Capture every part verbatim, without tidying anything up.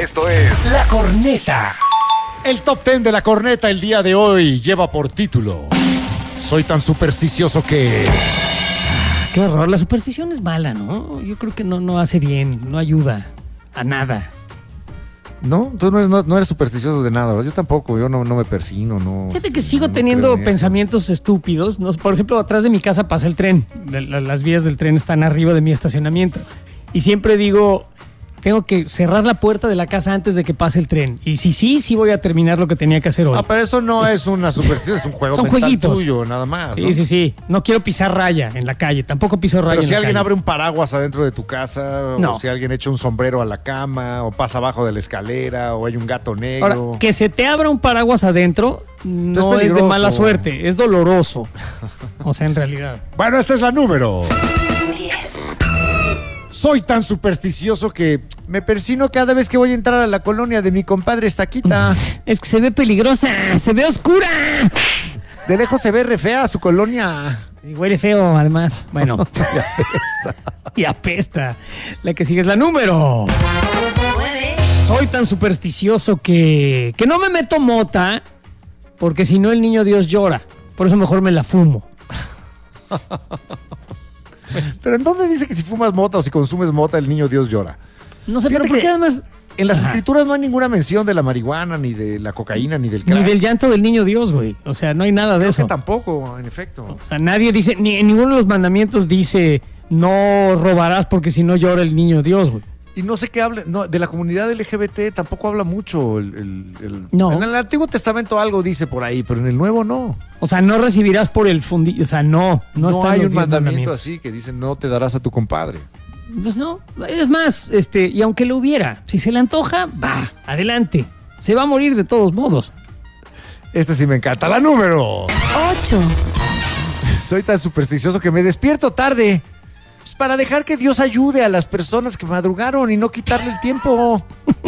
Esto es La Corneta. El top ten de La Corneta el día de hoy lleva por título: soy tan supersticioso que... Qué horror, la superstición es mala, ¿no? Yo creo que no, no hace bien, no ayuda a nada. No, tú no eres, no, no eres supersticioso de nada, ¿verdad? Yo tampoco, yo no, no me persino, no. Fíjate que sigo no teniendo pensamientos estúpidos, ¿no? Por ejemplo, atrás de mi casa pasa el tren, las vías del tren están arriba de mi estacionamiento y siempre digo, tengo que cerrar la puerta de la casa antes de que pase el tren. Y si sí, sí voy a terminar lo que tenía que hacer hoy. Ah, pero eso no es una superstición, es un juego Son mental jueguitos. tuyo, nada más, Sí, ¿no? sí, sí. No quiero pisar raya en la calle. Tampoco piso raya Pero en si la alguien calle. abre un paraguas adentro de tu casa, No. o si alguien echa un sombrero a la cama, o pasa abajo de la escalera, o hay un gato negro. Ahora, que se te abra un paraguas adentro no es, peligroso. de mala suerte, es doloroso. O sea, en realidad. Bueno, esta es la número diez. Soy tan supersticioso que me persino cada vez que voy a entrar a la colonia de mi compadre Estaquita. Es que se ve peligrosa, se ve oscura. De lejos se ve re fea su colonia. Y huele feo, además. Bueno. Y apesta. Y apesta. La que sigue es la número nueve. Soy tan supersticioso que, que no me meto mota, porque si no el niño Dios llora. Por eso mejor me la fumo. Pero ¿en dónde dice que si fumas mota o si consumes mota el niño Dios llora? No sé, Fíjate pero ¿por que qué además? En las Ajá. escrituras no hay ninguna mención de la marihuana, ni de la cocaína, ni del crack. Ni del llanto del niño Dios, güey. O sea, no hay nada de Creo eso. que tampoco, en efecto. O sea, nadie dice, ni en ninguno de los mandamientos dice no robarás porque si no llora el niño Dios, güey. Y no sé qué habla, no, de la comunidad L G B T tampoco habla mucho. El, el- el- No. En el Antiguo Testamento algo dice por ahí, pero en el Nuevo no. O sea, no recibirás por el fundillo. O sea, no. No, No, están hay los un diez mandamiento mandamientos. así que dice no te darás a tu compadre. Pues no. Es más, este, y aunque lo hubiera, si se le antoja, va, adelante. Se va a morir de todos modos. Este sí me encanta. La número. ocho. Soy tan supersticioso que me despierto tarde. Pues para dejar que Dios ayude a las personas que madrugaron y no quitarle el tiempo.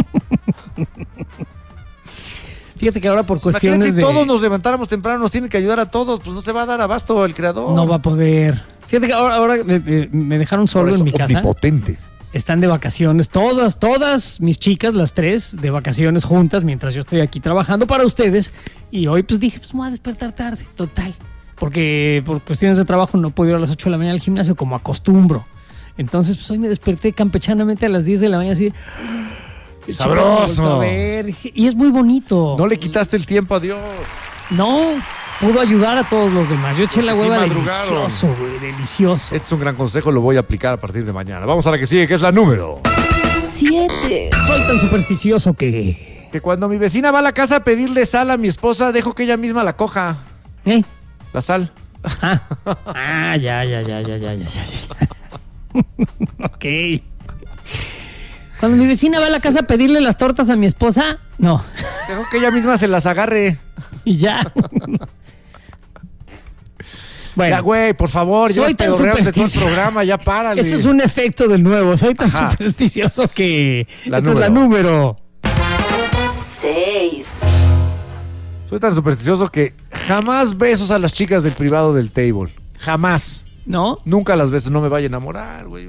Fíjate que ahora por Imagínate, cuestiones si de... todos nos levantáramos temprano, nos tienen que ayudar a todos, pues no se va a dar abasto el creador. No va a poder. Fíjate que ahora, ahora me, me- me dejaron solo Ahora es en mi casa. omnipotente. Están de vacaciones, todas, todas mis chicas, las tres, de vacaciones juntas, mientras yo estoy aquí trabajando para ustedes. Y hoy pues dije, pues me voy a despertar tarde, total. Porque por cuestiones de trabajo no puedo ir a las ocho de la mañana al gimnasio como acostumbro. Entonces pues hoy me desperté campechanamente a las diez de la mañana así. el ¡Sabroso! chico me volteó a ver, dije, y es muy bonito. No le quitaste el tiempo a Dios. No, pudo ayudar a todos los demás. Yo eché la Porque sí hueva madrugaron. delicioso, güey, delicioso. Este es un gran consejo, lo voy a aplicar a partir de mañana. Vamos a la que sigue, que es la número. siete. Soy tan supersticioso que... Que cuando mi vecina va a la casa a pedirle sal a mi esposa, dejo que ella misma la coja. ¿Eh? La sal. Ah, ah, ya, ya, ya, ya, ya, ya, ya, ya. Ok. Cuando mi vecina va a la casa a pedirle las tortas a mi esposa, no. Dejo que ella misma se las agarre. Y ya. Bueno, Ya, güey, por favor, ya soy tan pedorreaste todo el supersticioso. programa, ya párale. eso es un efecto del nuevo. Soy tan Ajá. supersticioso que... La Esta es la número. seis. Soy tan supersticioso que jamás besos a las chicas del privado del table. Jamás. ¿No? Nunca las beso, no me vaya a enamorar, güey.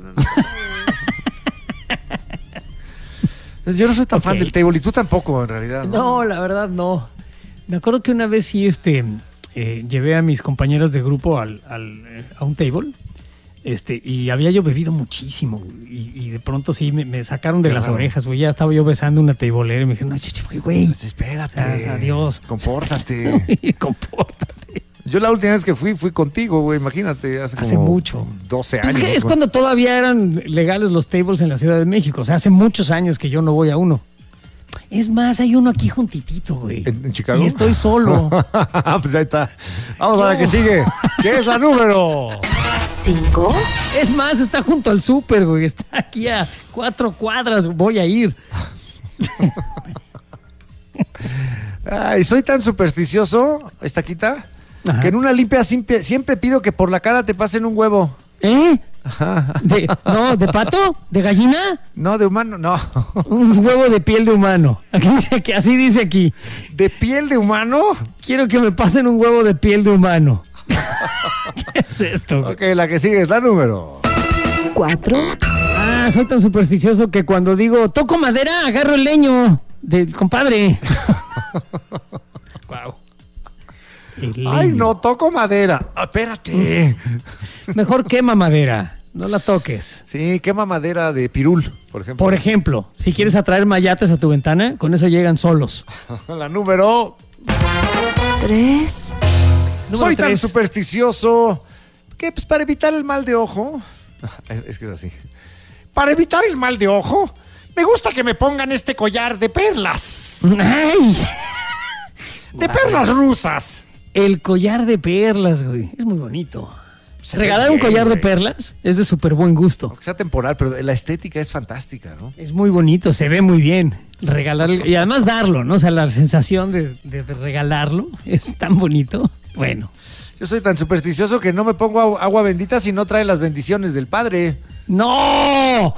Yo no soy tan Ok. fan del table y tú tampoco, en realidad. No, la verdad no. Me acuerdo que una vez sí este, eh, llevé a mis compañeros de grupo al, al, eh, a un table este, y había yo bebido muchísimo y, y de pronto sí me, me sacaron de Qué las raro. orejas, güey. Ya estaba yo besando una tableera y me dijeron, no, chiche, güey, güey. Pues espérate. O sea, adiós. Compórtate. Compórtate. Yo la última vez que fui, fui contigo, güey. Imagínate, hace, Hace como mucho. doce Pues años. es que es ¿no? cuando todavía eran legales los tables en la Ciudad de México. O sea, hace muchos años que yo no voy a uno. Es más, hay uno aquí juntitito, güey. ¿En, en Chicago? Y estoy solo. Pues ahí está. Vamos a la que sigue. ¿Qué es la número? cinco. Es más, está junto al súper, güey. Está aquí a cuatro cuadras. Voy a ir. Ay, soy tan supersticioso, Estaquita, Ajá. que en una limpia siempre, siempre pido que por la cara te pasen un huevo. ¿Eh? De, no, ¿de pato? ¿De gallina? No, de humano, no. Un huevo de piel de humano. Aquí dice que así dice aquí. ¿De piel de humano? Quiero que me pasen un huevo de piel de humano. ¿Qué es esto? Ok, la que sigue es la número. cuatro. Ah, Ah, soy tan supersticioso que cuando digo toco madera, agarro el leño del compadre. Wow. Ay, no, toco madera. Ah, espérate. Mejor quema madera, no la toques. Sí, quema madera de pirul, por ejemplo. Por ejemplo, si quieres atraer mayates a tu ventana, con eso llegan solos. La número... Tres. Número Soy tan tres. supersticioso que pues, para evitar el mal de ojo... Es, es que es así. Para evitar el mal de ojo, me gusta que me pongan este collar de perlas. ¡Ay! De perlas rusas. El collar de perlas, güey. Es muy bonito. Se ve Regalar un bien, collar de güey. perlas es de súper buen gusto. Aunque sea temporal, pero la estética es fantástica, ¿no? Es muy bonito, se ve muy bien. Regalar y además darlo, ¿no? O sea, la sensación de, de- de regalarlo es tan bonito. Bueno. Yo soy tan supersticioso que no me pongo agua bendita si no trae las bendiciones del Padre. ¡No!